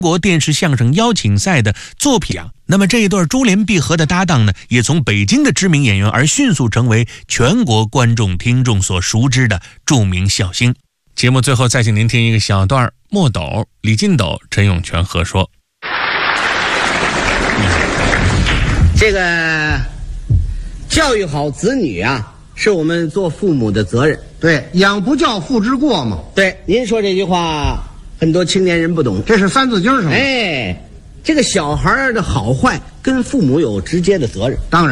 国电视相声邀请赛的作品奖。那么这一对珠联璧合的搭档呢，也从北京的知名演员而迅速成为全国观众听众所熟知的著名笑星。节目最后再请您听一个小段墨斗、李金斗、陈永泉合说。 这个教育好子女啊，是我们做父母的责任。 对，养不教父之过嘛。 对，您说这句话很多青年人不懂， 这是三字经是吗？ 哎，这个小孩的好坏跟父母有直接的责任。 当然。